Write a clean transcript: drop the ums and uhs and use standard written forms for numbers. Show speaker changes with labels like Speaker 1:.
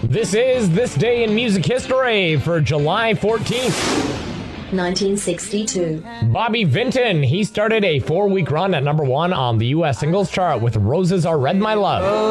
Speaker 1: This is This Day in Music History for July 14th.
Speaker 2: 1962.
Speaker 1: Bobby Vinton, he started a 4-week run at number 1 on the U.S. singles chart with Roses Are Red, My Love.